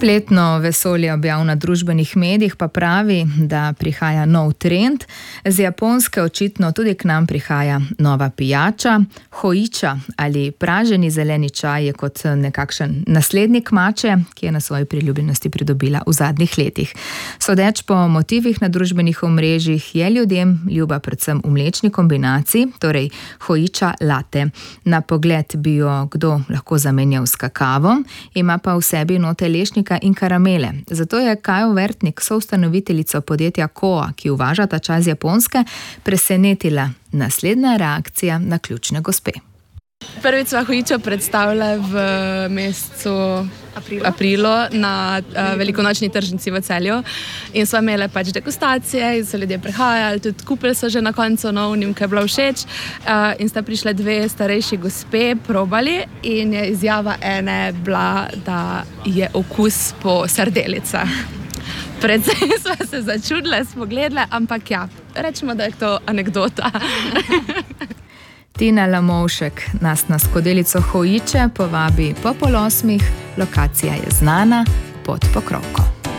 Spletno vesolje objav na družbenih medijih pa pravi, da prihaja nov trend. Z Japonske očitno tudi k nam prihaja nova pijača. Hojiča ali praženi zeleni čaj je kot nekakšen naslednik mače, ki je na svoji priljubljenosti pridobila v zadnjih letih. Sodeč po motivih na družbenih omrežjih je ljudem ljuba predvsem v mlečni kombinaciji, torej hojiča latte. Na pogled bi jo kdo lahko zamenjal s kakavom, ima pa v sebi note lešnika in karamele. Zato je Kajo Vertnik, soustanoviteljico podjetja Koa, ki uvaža ta čaj z Japonske, presenetila naslednja reakcija na ključne gospe. Prvič sva hojičo predstavila v mesecu aprilu na velikonočni tržnici v Celju in sva imeli pač degustacije in so ljudje prihajali, tudi kupili so že na koncu novnim, ki je bila všeč, in sta prišle dve starejši gospe, probali in je izjava ene bila, da je okus po sardelicah. Predvsem sva se začudile, smo gledale, ampak ja, rečemo, da je to anekdota. Tina Lamovšek nas na skodelico hojiče povabi po 7:30, lokacija je znana, Pod Pokrovko.